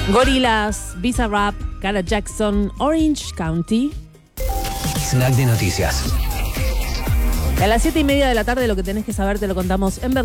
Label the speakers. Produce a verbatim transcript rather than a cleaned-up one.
Speaker 1: Gorillaz, Bizarrap, Cara Jackson, Orange County.
Speaker 2: Snack de noticias.
Speaker 1: A las siete y media de la tarde lo que tenés que saber te lo contamos en verdad.